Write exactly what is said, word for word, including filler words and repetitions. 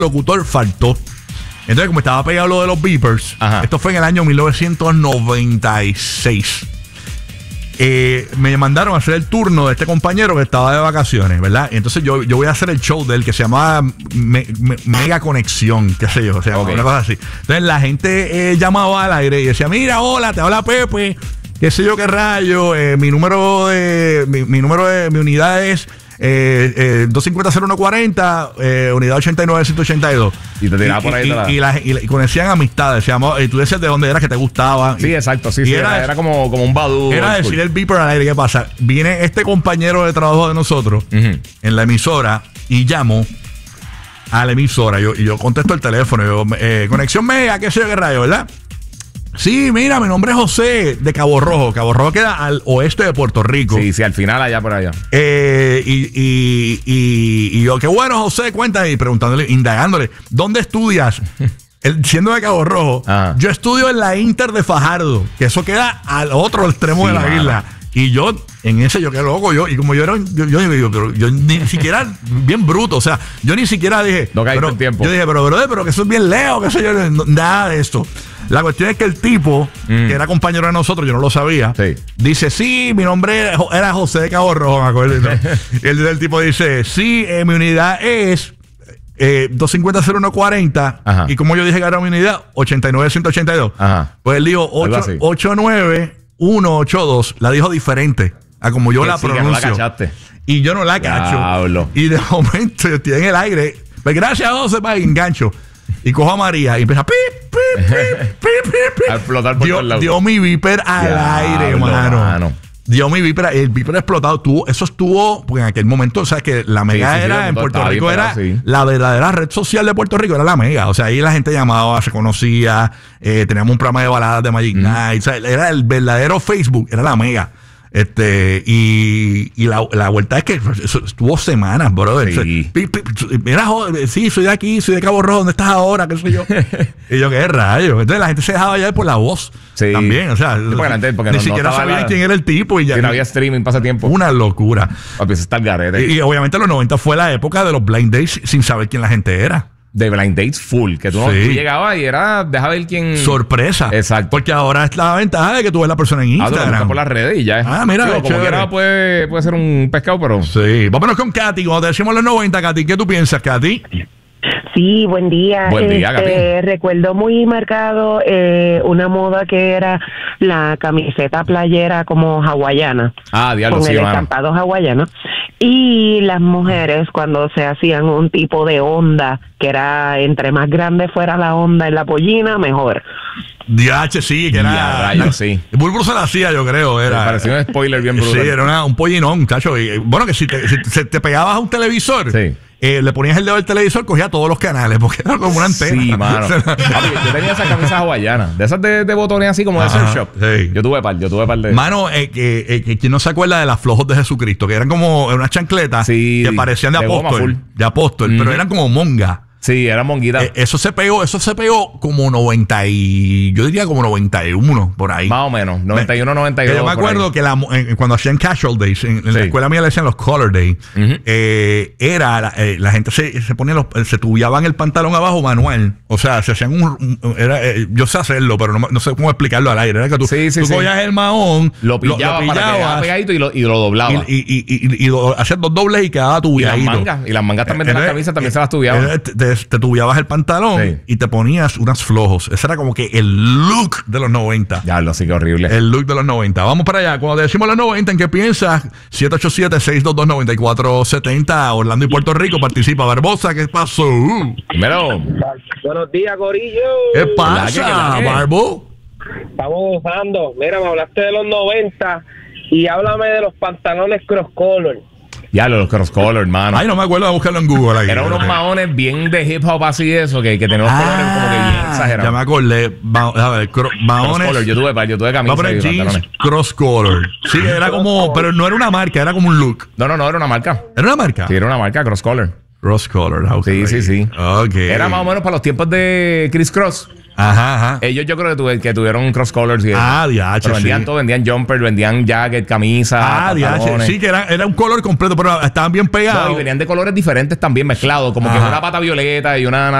locutor faltó. Entonces, como estaba pegado lo de los beepers, Ajá. esto fue en el año mil novecientos noventa y seis. Eh, me mandaron a hacer el turno de este compañero que estaba de vacaciones, ¿verdad? Entonces yo, yo voy a hacer el show de él que se llamaba me, me, Mega Conexión, qué sé yo, o sea, okay. una cosa así. Entonces la gente eh, llamaba al aire y decía, mira, hola, te habla Pepe, qué sé yo, qué rayo, eh, mi número de, mi, mi número de, mi unidad es Eh, eh, dos cinco cero cero uno cuarenta, eh, unidad ochenta y nueve ciento ochenta y dos. Y te tiraba por ahí. Y, la... y, y, la, y, la, y conocían amistades. Y tú decías de dónde era que te gustaba. Sí, y, exacto. Sí, y sí, era, era, era como, como un badú. Era decir el beeper al aire. ¿Qué pasa? Viene este compañero de trabajo de nosotros uh-huh. en la emisora y llamo a la emisora. Yo, y yo contesto el teléfono. Yo, eh, conexión Mega, qué sé yo qué rayo, ¿verdad? Sí, mira, mi nombre es José de Cabo Rojo. Cabo Rojo queda al oeste de Puerto Rico. Sí, sí, al final allá por allá. Eh, y, y, y, y yo, qué bueno, José, cuéntame, y preguntándole, indagándole, ¿dónde estudias? Él, siendo de Cabo Rojo, Ajá. yo estudio en la Inter de Fajardo, que eso queda al otro extremo sí, de la mano. isla. Y yo, en ese, yo qué loco, yo, y como yo era, yo, yo, yo, yo, yo ni siquiera, bien bruto, o sea, yo ni siquiera dije, no pero, en tiempo. Yo dije, pero, brother, pero que eso es bien lejos, que sé yo, no, nada de esto. La cuestión es que el tipo, mm. que era compañero de nosotros, yo no lo sabía, sí. dice, sí, mi nombre era José de Cabo Rojo, me acuerdo. ¿no? Y el, el tipo dice, sí, eh, mi unidad es eh, dos cinco cero cero uno cuarenta, Ajá. y como yo dije que era mi unidad, ochenta y nueve ciento ochenta y dos. Ajá. Pues él dijo ochenta y nueve ciento ochenta y dos, la dijo diferente a como yo la sí, pronuncio. Que no la cachaste. Y yo no la cacho. Diablo. Y de momento yo estoy en el aire, pues gracias a José, para engancho. Y cojo a María y empieza a pip, pip, pip, pip, pip. A explotar por dio, todos lados. dio mi viper al ya, aire, mano. mano. Dio mi viper, el viper explotado. Tuvo, eso estuvo, porque en aquel momento, o sea, que la Mega sí, sí, era, sí, en Puerto Rico era, sí. la verdadera red social de Puerto Rico era la Mega. O sea, ahí la gente llamaba, se conocía, eh, teníamos un programa de baladas de Magic mm. Night. O sea, era el verdadero Facebook, era la Mega. Este, y, y la, la vuelta es que eso estuvo semanas, brother. Sí. Mira, joder, sí, soy de aquí, soy de Cabo Rojo, ¿dónde estás ahora? ¿Qué soy yo? Y yo, qué rayo. Entonces la gente se dejaba ya por la voz. Sí. También, o sea, sí, porque porque ni no, siquiera no sabían la... quién era el tipo. Y ya no había streaming, pasa tiempo. Una locura. Papi, está el garete. Y, y obviamente los noventa fue la época de los blind dates sin saber quién la gente era. De blind dates full, que tú, sí. no, tú llegabas y era, deja ver quién. Sorpresa. Exacto. Porque ahora es la ventaja de que tú ves la persona en Instagram. Ah, por las redes y ya. Ah, mira, digo, como quiera puede, puede ser un pescado, pero. Sí. Vámonos con Katy. Cuando te decimos los noventa, Katy, ¿qué tú piensas, Katy? Sí, buen día. Buen día, este, recuerdo muy marcado eh, una moda que era la camiseta playera como hawaiana. Ah, diablo, con sí, el mano. estampado hawaiano. Y las mujeres cuando se hacían un tipo de onda, que era entre más grande fuera la onda en la pollina, mejor. D H, sí, que era. Ya, rayo, sí. Bulbul se la hacía, yo creo. Era, me pareció un spoiler bien brutal. Sí, era una, un pollinón, cacho. Y, bueno, que si te, si te, te pegabas a un televisor. Sí. Eh, le ponías el dedo del televisor, cogía todos los canales, porque era como una antena. Sí, mano. Papi, yo tenía esa camisa hawaiana, de esas de, de botones así como de surf shop. Sí. Yo tuve par, yo tuve par de. Mano, eh, que, eh, que ¿quién no se acuerda de las flojos de Jesucristo? Que eran como unas chancletas sí, que parecían de, de apóstol. De apóstol, mm-hmm. pero eran como monga. Sí, era monguita. Eh, eso se pegó, eso se pegó como noventa y... Yo diría como noventa y uno, por ahí. Más o menos, noventa y uno, noventa y dos. Yo me acuerdo que la, en, cuando hacían casual days, en, en sí. la escuela mía le decían los color days, uh-huh. eh, era, la, eh, la gente se, se ponía los, se tubiaban el pantalón abajo manual. O sea, se hacían un... un era, eh, yo sé hacerlo, pero no, no sé cómo explicarlo al aire. Era que tú, sí, sí, tú sí. cogías el mahón, lo pillabas, lo, lo pillabas para que pegadito y lo, y lo doblabas. Y, y, y, y, y lo, hacías dos dobles y quedaba tubiadito. Y las mangas, y las mangas también de las camisas también eh, se las tubiaban. Eh, te, te, te tubiabas el pantalón sí. y te ponías unas flojos. Ese era como que el look de los noventa. Ya, lo sí que horrible. El look de los noventa. Vamos para allá. Cuando decimos los noventa, ¿en qué piensas? siete ocho siete, seis dos dos, nueve cuatro siete cero. Orlando y Puerto Rico participa. Barbosa, ¿qué pasó? Primero. Buenos días, Corillo. ¿Qué pasa, Barbo? Estamos gozando. Mira, me hablaste de los noventa y háblame de los pantalones cross color. Ya, los cross color, hermano. Ay, no me acuerdo de buscarlo en Google. Aquí, eran unos maones bien de hip hop así eso, que, que tenían los ah, colores como que bien exagerados. Ya me acordé. Ma a ver, cro maones. Cross color, yo tuve, yo tuve camisa. Va a poner jeans cross color. Sí, era como, pero no era una marca, era como un look. No, no, no, era una marca. ¿Era una marca? Sí, era una marca, cross color. Cross color, okay. Sí, sí, sí. Ok. Era más o menos para los tiempos de Chris Cross. Ajá, ajá. Ellos yo creo que, tuve, que tuvieron cross colors. Y ah, diache, pero vendían sí. todo, vendían jumper, vendían jacket, camisa. Ah, diache. Sí, que era, era un color completo, pero estaban bien pegados. No, y venían de colores diferentes también mezclados, como ajá. que una pata violeta y una